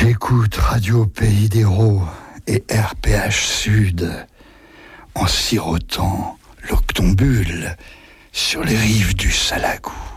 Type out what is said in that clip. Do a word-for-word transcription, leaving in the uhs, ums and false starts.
J'écoute Radio Pays d'Hérault et R P H Sud en sirotant l'octombule sur les rives du Salagou.